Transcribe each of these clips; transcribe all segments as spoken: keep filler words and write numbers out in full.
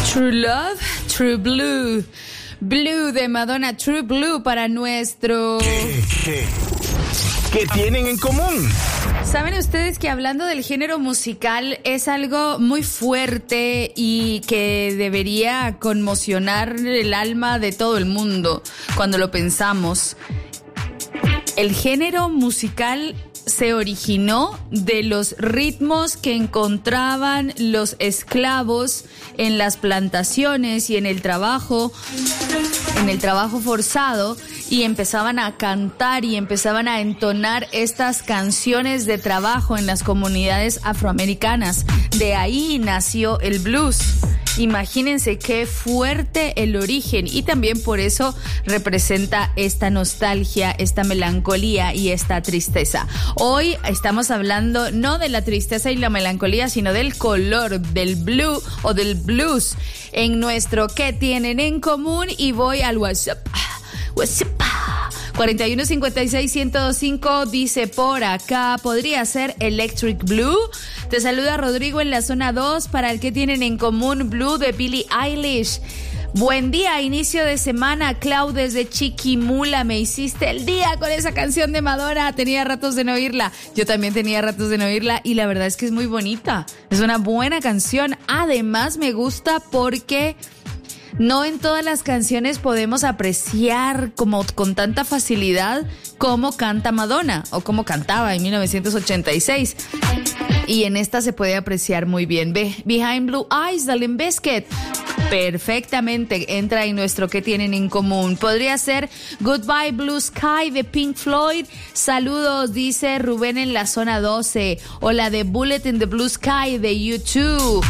True Love, True Blue. Blue de Madonna, True Blue para nuestro... ¿Qué, qué, qué tienen en común? ¿Saben ustedes que hablando del género musical es algo muy fuerte y que debería conmocionar el alma de todo el mundo cuando lo pensamos? El género musical se originó de los ritmos que encontraban los esclavos en las plantaciones y en el trabajo, en el trabajo forzado, y empezaban a cantar y empezaban a entonar estas canciones de trabajo en las comunidades afroamericanas. De ahí nació el blues. Imagínense qué fuerte el origen, y también por eso representa esta nostalgia, esta melancolía y esta tristeza. Hoy estamos hablando no de la tristeza y la melancolía, sino del color, del blue o del blues en nuestro ¿Qué tienen en común? Y voy al WhatsApp. WhatsApp. cuatro uno cinco seis, uno cero dos cinco dice por acá, ¿podría ser Electric Blue? Te saluda Rodrigo en la zona dos para el que tienen en común Blue de Billie Eilish. Buen día, inicio de semana, Clau desde Chiquimula, me hiciste el día con esa canción de Madonna, tenía ratos de no oírla, yo también tenía ratos de no oírla y la verdad es que es muy bonita, es una buena canción, además me gusta porque... no en todas las canciones podemos apreciar como con tanta facilidad cómo canta Madonna o cómo cantaba en mil novecientos ochenta y seis. Y en esta se puede apreciar muy bien. Be- Behind Blue Eyes de Limp Bizkit. Perfectamente entra en nuestro ¿Qué tienen en común? Podría ser Goodbye Blue Sky de Pink Floyd. Saludos, dice Rubén en la zona doce. O la de Bullet in the Blue Sky de U dos.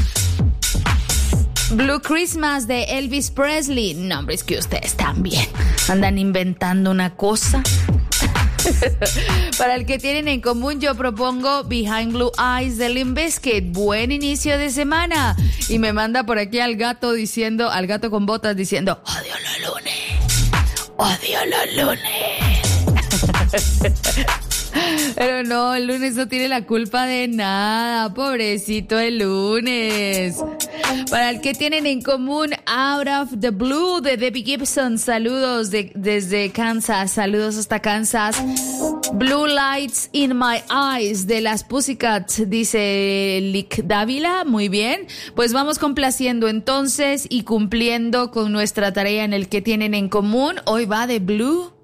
Blue Christmas de Elvis Presley. No, hombre, es que ustedes también andan inventando una cosa. Para el que tienen en común, yo propongo Behind Blue Eyes de Limp Bizkit. Buen inicio de semana. Y me manda por aquí al gato diciendo, al gato con botas diciendo, odio los lunes, odio los lunes. Pero no, el lunes no tiene la culpa de nada, pobrecito el lunes. Para el que tienen en común, Out of the Blue de Debbie Gibson. Saludos de, desde Kansas, saludos hasta Kansas. Blue Lights in My Eyes de las Pussycats, dice Lick Dávila. Muy bien, pues vamos complaciendo entonces y cumpliendo con nuestra tarea en el que tienen en común. Hoy va de Blue